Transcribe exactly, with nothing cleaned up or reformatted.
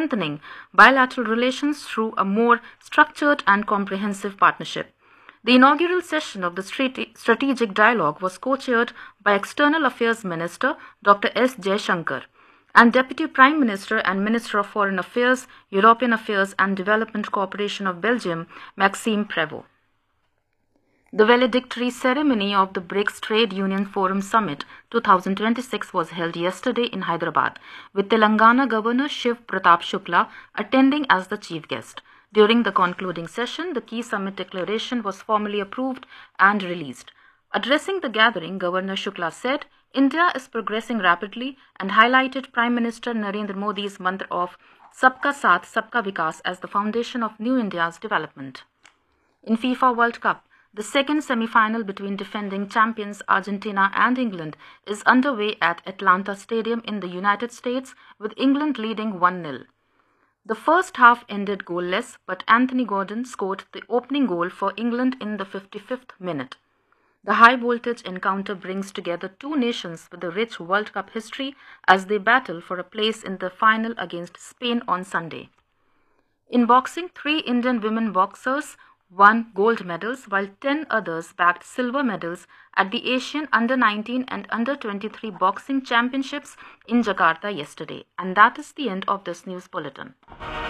strengthening bilateral relations through a more structured and comprehensive partnership. The inaugural session of the Strategic Dialogue was co-chaired by External Affairs Minister Doctor S. Jaishankar and Deputy Prime Minister and Minister of Foreign Affairs, European Affairs and Development Cooperation of Belgium, Maxime Prévost. The valedictory ceremony of the BRICS Trade Union Forum Summit twenty twenty-six was held yesterday in Hyderabad, with Telangana Governor Shiv Pratap Shukla attending as the chief guest. During the concluding session, the key summit declaration was formally approved and released. Addressing the gathering, Governor Shukla said, India is progressing rapidly and highlighted Prime Minister Narendra Modi's mantra of Sabka Saath, Sabka Vikas as the foundation of New India's development. In FIFA World Cup, the second semi-final between defending champions Argentina and England is underway at Atlanta Stadium in the United States, with England leading one nil. The first half ended goalless, but Anthony Gordon scored the opening goal for England in the fifty-fifth minute. The high-voltage encounter brings together two nations with a rich World Cup history as they battle for a place in the final against Spain on Sunday. In boxing, three Indian women boxers won gold medals, while ten others bagged silver medals at the Asian under nineteen and under twenty-three boxing championships in Jakarta yesterday. And that is the end of this news bulletin.